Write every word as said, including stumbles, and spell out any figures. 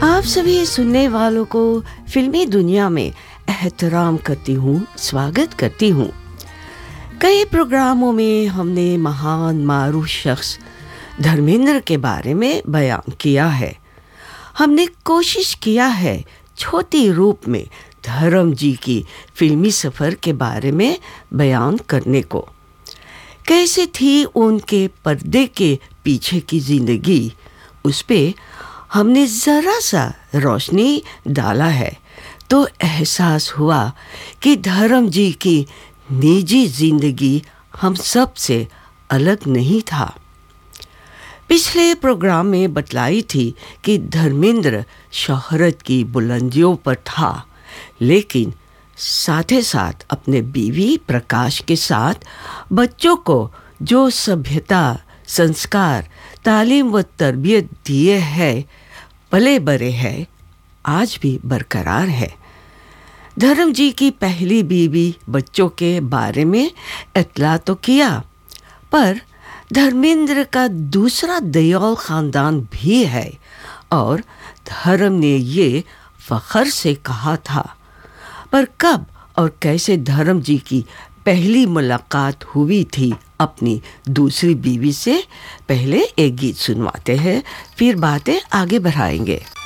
आप सभी सुनने वालों को फिल्मी दुनिया में एहतराम करती हूँ, स्वागत करती हूँ। कई प्रोग्रामों में हमने महान मारूफ शख्स धर्मेंद्र के बारे में बयान किया है। हमने कोशिश किया है छोटी रूप में धर्म जी की फिल्मी सफ़र के बारे में बयान करने को। कैसे थी उनके पर्दे के पीछे की ज़िंदगी, उस पे हमने ज़रा सा रोशनी डाला है, तो एहसास हुआ कि धर्म जी की निजी ज़िंदगी हम सब से अलग नहीं था। पिछले प्रोग्राम में बतलाई थी कि धर्मेंद्र शोहरत की बुलंदियों पर था, लेकिन साथ ही साथ अपने बीवी प्रकाश के साथ बच्चों को जो सभ्यता, संस्कार, तालीम व तरबियत दिए है, पले बड़े है, आज भी बरकरार है। धर्म जी की पहली बीवी बच्चों के बारे में इतला तो किया, पर धर्मेंद्र का दूसरा दयाल ख़ानदान भी है और धर्म ने ये फ़ख्र से कहा था। पर कब और कैसे धर्म जी की पहली मुलाकात हुई थी अपनी दूसरी बीवी से, पहले एक गीत सुनवाते हैं, फिर बातें आगे बढ़ाएंगे।